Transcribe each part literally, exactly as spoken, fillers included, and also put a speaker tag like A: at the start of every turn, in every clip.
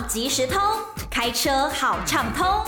A: 即时通，开车好畅通。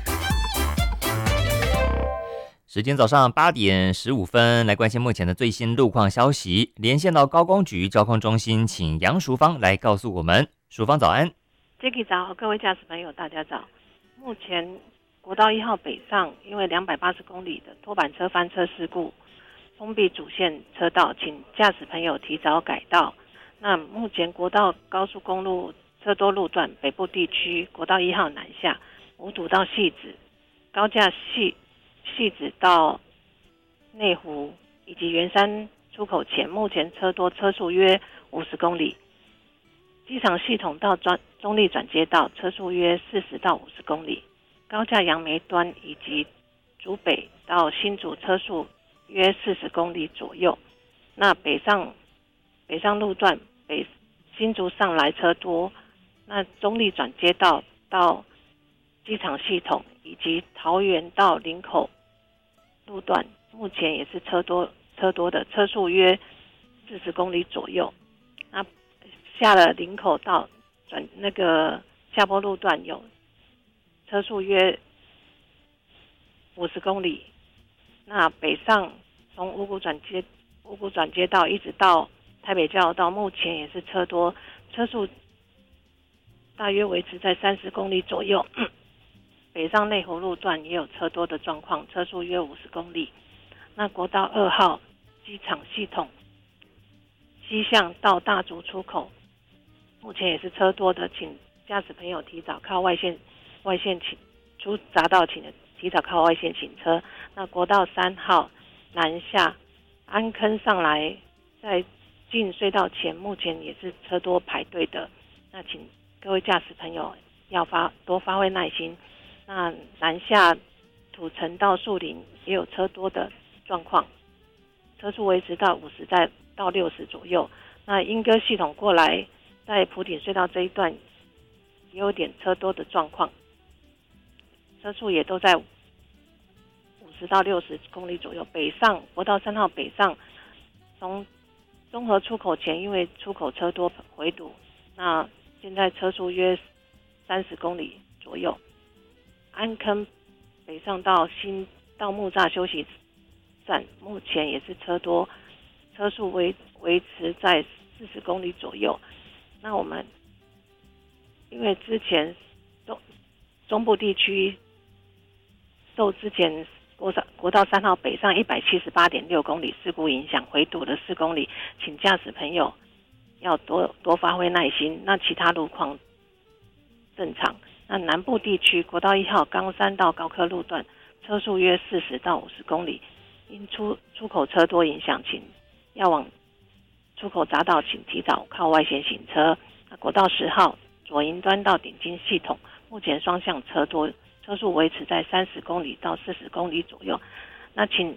B: 时间早上八点十五分，来关心目前的最新路况消息。连线到高工局交通中心，请杨淑芳来告诉我们。淑芳早安。
C: Jacky 早，各位驾驶朋友大家早。目前国道一号北上，因为两百八十公里的拖板车翻车事故，封闭主线车道，请驾驶朋友提早改道。那目前国道高速公路车多路段，北部地区国道一号南下，五堵到汐止，高架汐汐止到内湖以及圆山出口前，目前车多，车速约五十公里。机场系统到中立转接道，车速约四十到五十公里。高架杨梅端以及竹北到新竹，车速约四十公里左右。那北上北上路段，北新竹上来车多。那中立转接道到机场系统以及桃园到林口路段，目前也是车多车多的，车速约四十公里左右。那下了林口到转那个下坡路段有车速约五十公里。那北上从五股转接五股转接道一直到台北交流道，目前也是车多，车速大约维持在三十公里左右。北上内湖路段也有车多的状况，车速约五十公里。那国道二号机场系统西向到大竹出口，目前也是车多的，请驾驶朋友提早靠外线外线请出匝道，请提早靠外线请车。那国道三号南下安坑上来，在进隧道前，目前也是车多排队的。那请各位驾驶朋友要发多发挥耐心。那南下土城到树林也有车多的状况，车速维持到五十在到六十左右。那莺歌系统过来，在埔顶隧道这一段也有点车多的状况，车速也都在五十到六十公里左右。北上国道三号北上，从中和出口前，因为出口车多回堵，那现在车速约三十公里左右。安坑北上到新到木栅休息站，目前也是车多，车速维维持在四十公里左右。那我们因为之前中中部地区受之前国国道三号北上一百七十八点六公里事故影响，回堵了四公里，请驾驶朋友要多多发挥耐心。那其他路况正常。那南部地区国道一号冈山到高科路段，车速约四十到五十公里，因出出口车多影响，请要往出口匝道，请提早靠外线行车。那国道十号左营端到顶金系统，目前双向车多，车速维持在三十公里到四十公里左右。那请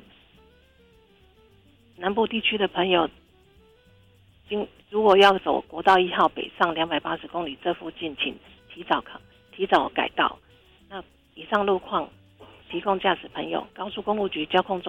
C: 南部地区的朋友，如果要走国道一号北上两百八十公里这附近，请提早考提早改道。那以上路况提供驾驶朋友高速公路局交控中